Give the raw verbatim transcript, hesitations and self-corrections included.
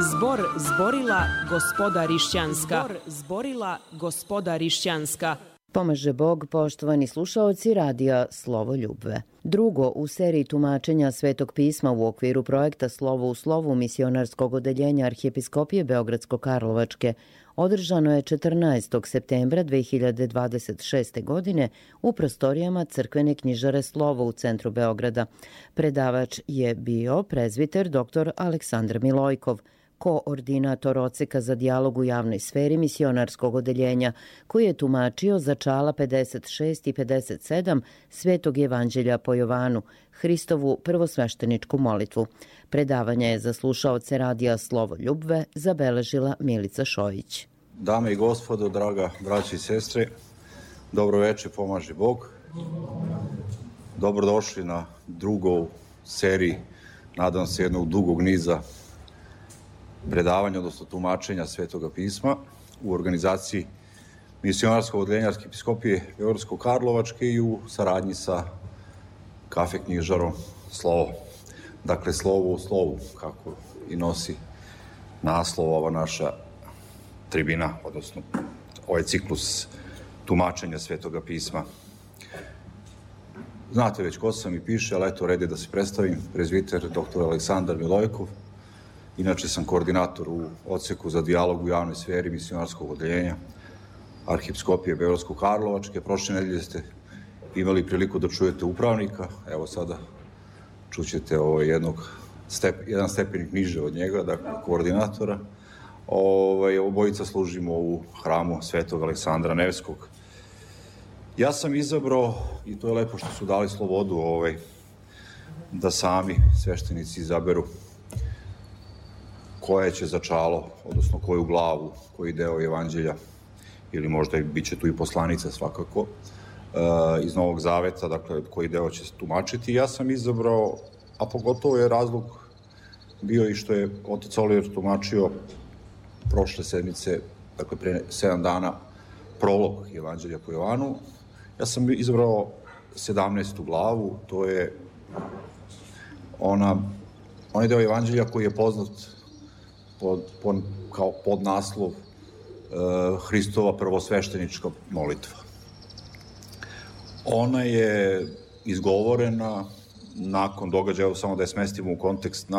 Zbor zborila gospoda Rišćanska. Zbor zborila gospoda Rišćanska. Pomaže Bog, poštovani slušaoci radija Slovo Ljubve. Drugo u seriji tumačenja Svetog pisma u okviru projekta Slovo u slovu misionarskog odeljenja Arhijepiskopije Beogradsko-Karlovačke održano je četrnaestog septembra dve hiljade dvadeset šeste. godine u prostorijama crkvene knjižare Slovo u centru Beograda. Predavač je bio prezbiter dr Aleksandar Milojkov, koordinator odseka za dijalog u javnoj sferi misionarskog odeljenja, koji je tumačio začala pedeset šest i pedeset sedam Svetog evanđelja po Jovanu, Hristovu prvosvešteničku molitvu. Predavanje je za slušaoce radija Slovo Ljubve zabeležila Milica Šojić. Dame i gospodo, draga braći i sestre, dobro veče, pomaže Bog. Dobrodošli na drugoj seriji, nadam se jednog dugog niza predavanja, odnosno tumačenja Svetoga pisma u organizaciji misionarskog odeljenja Arhijepiskopije Beogradsko-Karlovačke i u saradnji sa kafe knjižarom Slovo. Dakle, Slovo u slovu, kako i nosi naslov ova naša tribina, odnosno ovaj ciklus tumačenja Svetoga pisma. Znate već ko sam i piše, ali eto, red je da se predstavim. Prezbiter dr Aleksandar Milojkov. Inače sam koordinator u odseku za dijalog u javnoj sferi misionarskog odeljenja Arhijepiskopije Beogradsko-Karlovačke. Prošle nedelje ste imali priliku da čujete upravnika, evo sada čućete ovaj jednog step, jedan stepenik niže od njega, dakle koordinatora. Ovaj, obojica služimo u hramu Svetog Aleksandra Nevskog. Ja sam izabrao, i to je lepo što su dali slobodu, ovaj, da sami sveštenici izaberu koje će začalo, odnosno koju glavu, koji deo evanđelja, ili možda i bit će tu i poslanica svakako, iz Novog Zaveta, dakle, koji deo će se tumačiti. Ja sam izabrao, a pogotovo je razlog bio i što je otac Oliver tumačio prošle sedmice, dakle, pre sedam dana, prolog evanđelja po Jovanu. Ja sam izabrao sedamnaestu glavu, to je ona, onaj deo evanđelja koji je poznat pod, pod, kao podnaslov e, Hristova prvosveštenička molitva. Ona je izgovorena nakon događaja, samo da je smestimo u kontekst,